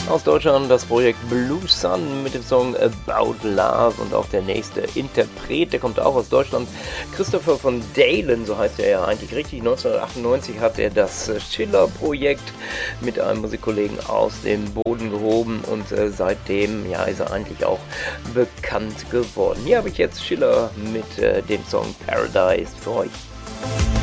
Aus Deutschland das Projekt Blue Sun mit dem Song About Love und auch der nächste Interpret, der kommt auch aus Deutschland. Christopher von Dalen, so heißt er ja eigentlich richtig. 1998 hat er das Schiller-Projekt mit einem Musikkollegen aus dem Boden gehoben und seitdem ja, ist er eigentlich auch bekannt geworden. Hier habe ich jetzt Schiller mit dem Song Paradise für euch.